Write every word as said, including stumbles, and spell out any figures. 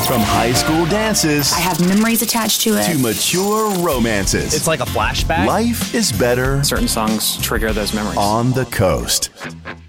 From high school dances I have memories attached to it. to mature romances. It's like a flashback. Life is better Certain songs trigger those memories. on the coast.